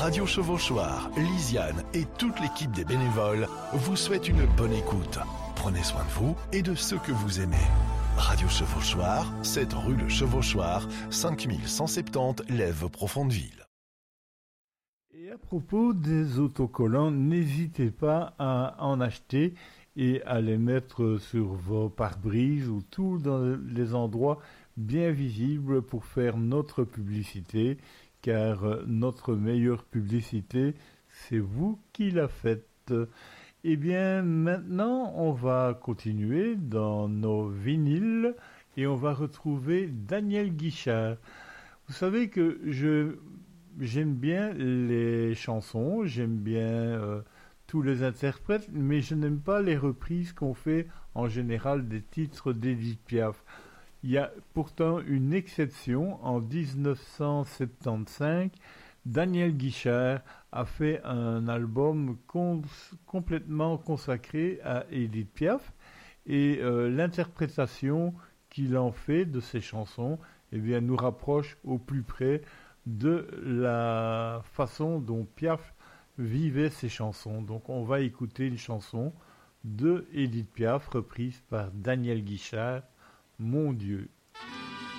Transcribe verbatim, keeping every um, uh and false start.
Radio Chevauchoir, Lisiane et toute l'équipe des bénévoles vous souhaitent une bonne écoute. Prenez soin de vous et de ceux que vous aimez. Radio Chevauchoir, sept rue Le Chevauchoir, cinq mille cent soixante-dix Lèves-Profondeville. Et à propos des autocollants, n'hésitez pas à en acheter et à les mettre sur vos pare-brises ou tout dans les endroits bien visibles pour faire notre publicité, car notre meilleure publicité, c'est vous qui la faites. Eh bien, maintenant, on va continuer dans nos vinyles et on va retrouver Daniel Guichard. Vous savez que je j'aime bien les chansons, j'aime bien euh, tous les interprètes, mais je n'aime pas les reprises qu'on fait en général des titres d'Édith Piaf. Il y a pourtant une exception. En dix-neuf cent soixante-quinze, Daniel Guichard a fait un album cons- complètement consacré à Édith Piaf et euh, l'interprétation qu'il en fait de ses chansons eh bien, nous rapproche au plus près de la façon dont Piaf vivait ses chansons. Donc on va écouter une chanson de Édith Piaf reprise par Daniel Guichard, Mon Dieu.